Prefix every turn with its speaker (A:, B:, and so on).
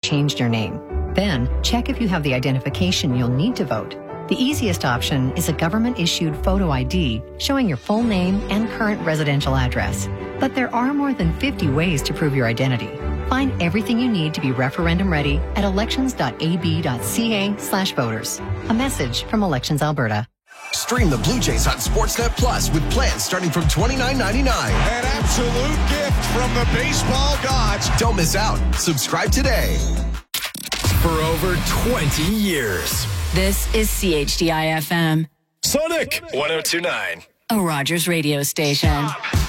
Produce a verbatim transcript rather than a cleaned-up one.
A: changed your name. Then, check if you have the identification you'll need to vote. The easiest option is a government-issued photo I D showing your full name and current residential address. But there are more than fifty ways to prove your identity. Find everything you need to be referendum ready at elections.ab.ca slash voters. A message from Elections Alberta.
B: Stream the Blue Jays on Sportsnet Plus with plans starting from twenty-nine ninety-nine.
C: An absolute gift from the baseball gods.
B: Don't miss out. Subscribe today.
D: For over twenty years.
E: This is C H D I F M.
D: Sonic one oh two point nine.
E: A Rogers radio station.